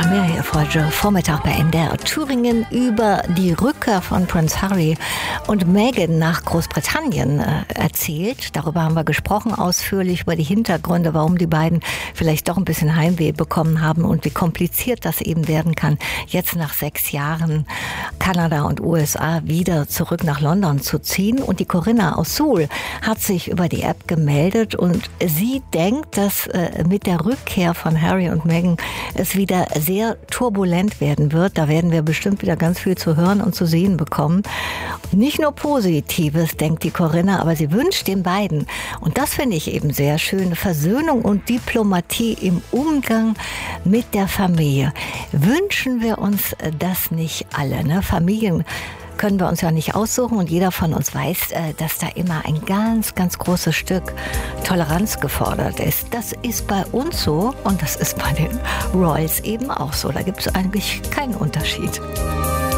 Mehr für heute Vormittag bei NDR Thüringen über die Rückkehr von Prince Harry und Meghan nach Großbritannien erzählt. Darüber haben wir gesprochen, ausführlich über die Hintergründe, warum die beiden vielleicht doch ein bisschen Heimweh bekommen haben und wie kompliziert das eben werden kann, jetzt nach 6 Jahren Kanada und USA wieder zurück nach London zu ziehen. Und die Corinna aus Suhl hat sich über die App gemeldet und sie denkt, dass mit der Rückkehr von Harry und Meghan es wieder sehr turbulent werden wird. Da werden wir bestimmt wieder ganz viel zu hören und zu sehen bekommen. Nicht nur Positives, denkt die Corinna, aber sie wünscht den beiden, und das finde ich eben sehr schön, Versöhnung und Diplomatie im Umgang mit der Familie. Wünschen wir uns das nicht alle, ne? Familien können wir uns ja nicht aussuchen und jeder von uns weiß, dass da immer ein ganz, ganz großes Stück Toleranz gefordert ist. Das ist bei uns so und das ist bei den Royals eben auch so. Da gibt es eigentlich keinen Unterschied.